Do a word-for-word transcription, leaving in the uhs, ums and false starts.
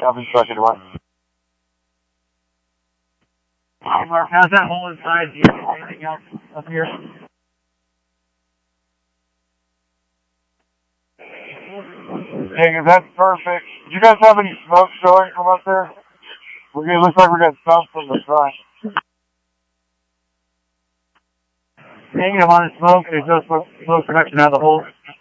Copy, second one. Hey, Mark, how's that hole inside? Do you have anything else up here? Hey, is that perfect? Do you guys have any smoke showing from up there? We're gonna, looks like we're getting smoke from the front. Hanging them on the smoke, there's no smoke, smoke production out of the hole.